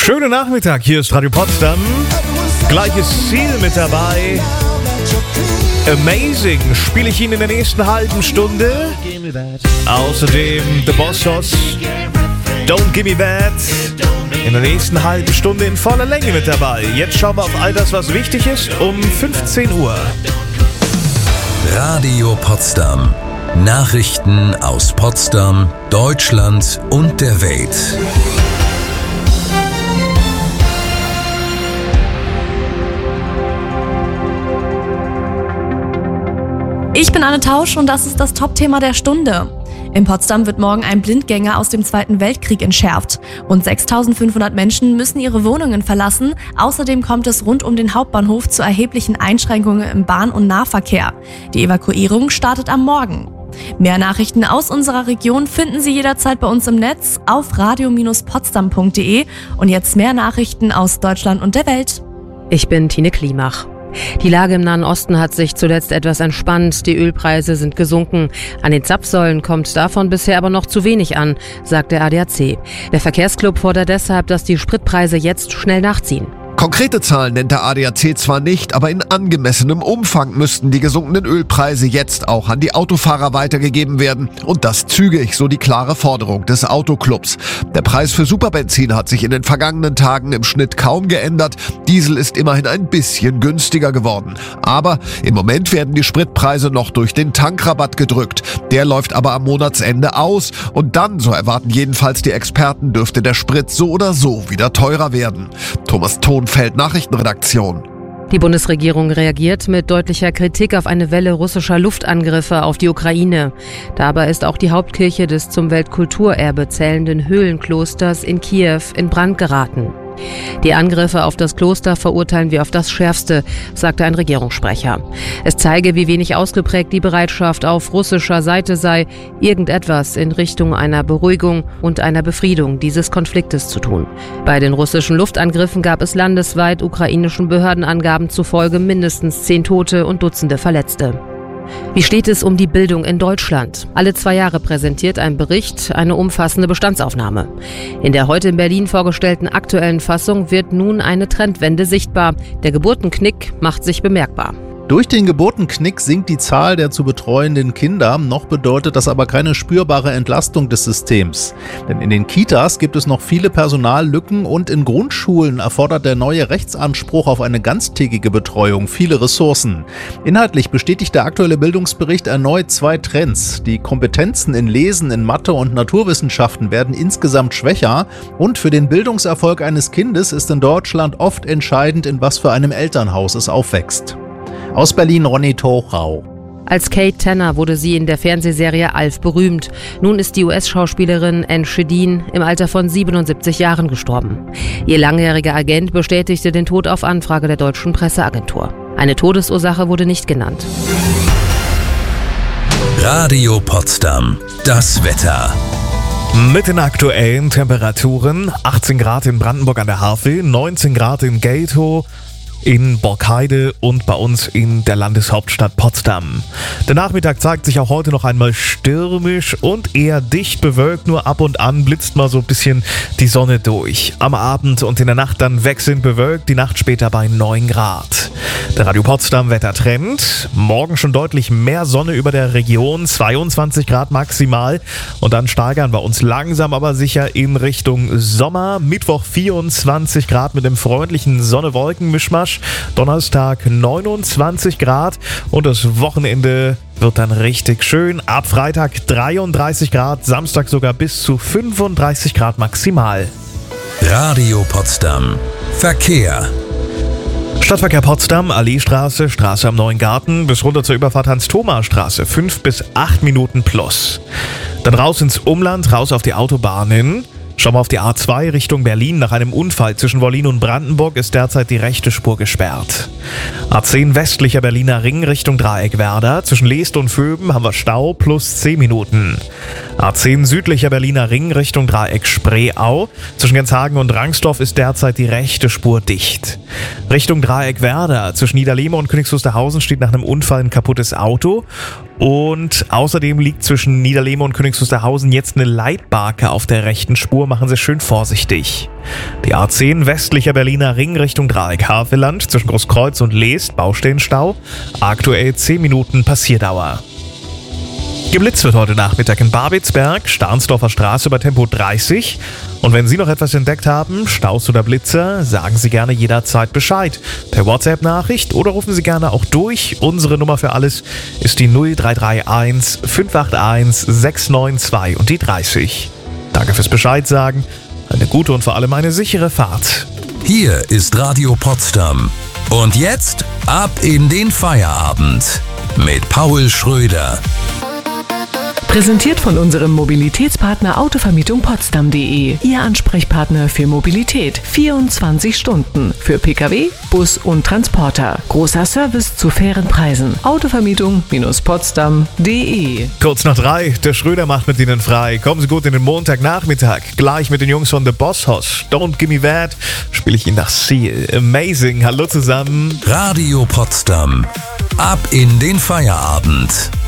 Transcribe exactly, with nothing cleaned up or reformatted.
Schönen Nachmittag, hier ist Radio Potsdam. Gleiches Ziel mit dabei. Amazing spiele ich Ihnen in der nächsten halben Stunde. Außerdem The Boss Hoss, Don't Give Me That. In der nächsten halben Stunde in voller Länge mit dabei. Jetzt schauen wir auf all das, was wichtig ist, um fünfzehn Uhr. Radio Potsdam. Nachrichten aus Potsdam, Deutschland und der Welt. Ich bin Anne Tausch und das ist das Top-Thema der Stunde. In Potsdam wird morgen ein Blindgänger aus dem Zweiten Weltkrieg entschärft. Rund sechstausendfünfhundert Menschen müssen ihre Wohnungen verlassen. Außerdem kommt es rund um den Hauptbahnhof zu erheblichen Einschränkungen im Bahn- und Nahverkehr. Die Evakuierung startet am Morgen. Mehr Nachrichten aus unserer Region finden Sie jederzeit bei uns im Netz auf radio Bindestrich potsdam punkt de. Und jetzt mehr Nachrichten aus Deutschland und der Welt. Ich bin Tine Klimach. Die Lage im Nahen Osten hat sich zuletzt etwas entspannt. Die Ölpreise sind gesunken. An den Zapfsäulen kommt davon bisher aber noch zu wenig an, sagt der A D A C. Der Verkehrsclub fordert deshalb, dass die Spritpreise jetzt schnell nachziehen. Konkrete Zahlen nennt der A D A C zwar nicht, aber in angemessenem Umfang müssten die gesunkenen Ölpreise jetzt auch an die Autofahrer weitergegeben werden. Und das zügig, so die klare Forderung des Autoclubs. Der Preis für Superbenzin hat sich in den vergangenen Tagen im Schnitt kaum geändert. Diesel ist immerhin ein bisschen günstiger geworden. Aber im Moment werden die Spritpreise noch durch den Tankrabatt gedrückt. Der läuft aber am Monatsende aus. Und dann, so erwarten jedenfalls die Experten, dürfte der Sprit so oder so wieder teurer werden. Thomas Thon Nachrichtenredaktion. Die Bundesregierung reagiert mit deutlicher Kritik auf eine Welle russischer Luftangriffe auf die Ukraine. Dabei ist auch die Hauptkirche des zum Weltkulturerbe zählenden Höhlenklosters in Kiew in Brand geraten. Die Angriffe auf das Kloster verurteilen wir auf das Schärfste, sagte ein Regierungssprecher. Es zeige, wie wenig ausgeprägt die Bereitschaft auf russischer Seite sei, irgendetwas in Richtung einer Beruhigung und einer Befriedung dieses Konfliktes zu tun. Bei den russischen Luftangriffen gab es landesweit ukrainischen Behördenangaben zufolge mindestens zehn Tote und Dutzende Verletzte. Wie steht es um die Bildung in Deutschland? Alle zwei Jahre präsentiert ein Bericht eine umfassende Bestandsaufnahme. In der heute in Berlin vorgestellten aktuellen Fassung wird nun eine Trendwende sichtbar. Der Geburtenknick macht sich bemerkbar. Durch den Geburtenknick sinkt die Zahl der zu betreuenden Kinder, noch bedeutet das aber keine spürbare Entlastung des Systems. Denn in den Kitas gibt es noch viele Personallücken und in Grundschulen erfordert der neue Rechtsanspruch auf eine ganztägige Betreuung viele Ressourcen. Inhaltlich bestätigt der aktuelle Bildungsbericht erneut zwei Trends. Die Kompetenzen in Lesen, in Mathe und Naturwissenschaften werden insgesamt schwächer und für den Bildungserfolg eines Kindes ist in Deutschland oft entscheidend, in was für einem Elternhaus es aufwächst. Aus Berlin Ronny Tochau. Als Kate Tanner wurde sie in der Fernsehserie Alf berühmt. Nun ist die U S-Schauspielerin Anne Shedin im Alter von siebenundsiebzig Jahren gestorben. Ihr langjähriger Agent bestätigte den Tod auf Anfrage der deutschen Presseagentur. Eine Todesursache wurde nicht genannt. Radio Potsdam. Das Wetter. Mit den aktuellen Temperaturen: achtzehn Grad in Brandenburg an der Havel, neunzehn Grad in Geltow, in Borkheide und bei uns in der Landeshauptstadt Potsdam. Der Nachmittag zeigt sich auch heute noch einmal stürmisch und eher dicht bewölkt, nur ab und an blitzt mal so ein bisschen die Sonne durch. Am Abend und in der Nacht dann wechselnd bewölkt, die Nacht später bei neun Grad. Der Radio Potsdam Wettertrend: morgen schon deutlich mehr Sonne über der Region, zweiundzwanzig Grad maximal, und dann steigern wir uns langsam aber sicher in Richtung Sommer. Mittwoch vierundzwanzig Grad mit dem freundlichen Sonne-Wolken-Mischmasch. Donnerstag neunundzwanzig Grad und das Wochenende wird dann richtig schön. Ab Freitag dreiunddreißig Grad, Samstag sogar bis zu fünfunddreißig Grad maximal. Radio Potsdam. Verkehr. Stadtverkehr Potsdam, Alleestraße, Straße am Neuen Garten bis runter zur Überfahrt Hans-Thoma-Straße, fünf bis acht Minuten plus. Dann raus ins Umland, raus auf die Autobahnen. Schauen wir auf die A zwei Richtung Berlin. Nach einem Unfall zwischen Wollin und Brandenburg ist derzeit die rechte Spur gesperrt. A zehn westlicher Berliner Ring Richtung Dreieckwerder. Zwischen Leest und Vöben haben wir Stau plus zehn Minuten. A zehn südlicher Berliner Ring Richtung Dreieck Spreeau. Zwischen Genshagen und Rangsdorf ist derzeit die rechte Spur dicht. Richtung Dreieckwerder. Zwischen Niederlehme und Königs Wusterhausen steht nach einem Unfall ein kaputtes Auto. Und außerdem liegt zwischen Niederlehme und Königs Wusterhausen jetzt eine Leitbarke auf der rechten Spur. Machen Sie schön vorsichtig. Die A zehn westlicher Berliner Ring Richtung Dreieck-Havelland zwischen Großkreuz und Leest, Baustellenstau. Aktuell zehn Minuten Passierdauer. Geblitzt wird heute Nachmittag in Babelsberg, Stahnsdorfer Straße bei Tempo dreißig. Und wenn Sie noch etwas entdeckt haben, Staus oder Blitzer, sagen Sie gerne jederzeit Bescheid. Per WhatsApp-Nachricht oder rufen Sie gerne auch durch. Unsere Nummer für alles ist die null drei drei eins fünf acht eins sechs neun zwei und die dreißig. Danke fürs Bescheid sagen. Eine gute und vor allem eine sichere Fahrt. Hier ist Radio Potsdam. Und jetzt ab in den Feierabend mit Paul Schröder. Präsentiert von unserem Mobilitätspartner Autovermietung Potsdam punkt de. Ihr Ansprechpartner für Mobilität. vierundzwanzig Stunden. Für Pkw, Bus und Transporter. Großer Service zu fairen Preisen. Autovermietung Potsdam punkt de. Kurz nach drei, der Schröder macht mit Ihnen frei. Kommen Sie gut in den Montagnachmittag. Gleich mit den Jungs von The Boss Hoss. Don't Gimme That spiele ich Ihnen nach Seal. Amazing. Hallo zusammen. Radio Potsdam. Ab in den Feierabend.